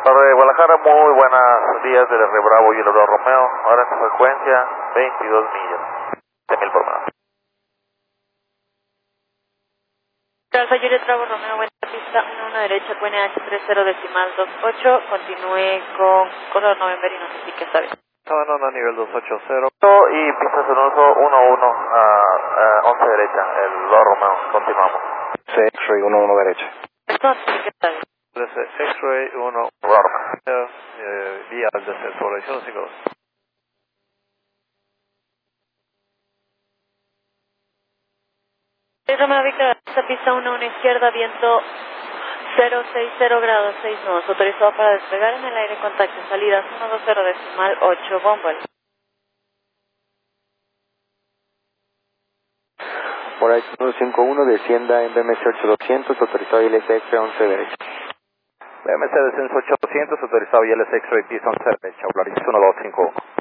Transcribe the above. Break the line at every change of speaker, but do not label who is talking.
Torre Guadalajara, muy buenos días del R Bravo y el Oro Romeo, ahora en frecuencia 22 millas, 10.000 por hora.
Alfa Juliet Bravo Romeo, buena pista 11 derecha, QNH 30.28, continúe con color November y notifique, está bien.
No, nivel 280 y pista en uso 11 a 11 derecha, el Oro Romeo, continuamos.
X-Ray 11 derecha.
Esto notifique, está bien.
X-Ray 1,
Oro Romeo.
vía al descenso, población 52.
Romeo Víctor, esta pista 1 izquierda, viento 060 grados 6 nudos, autorizado para despegar en el aire, contacto en salidas 120.8, Bombal.
Horizon 151, descienda en BMC 8200, autorizado ILS X-Ray 11 derecha.
BMC descenso 800, autorizado ILS X-Ray pista 11 derecha, Polaris 1251.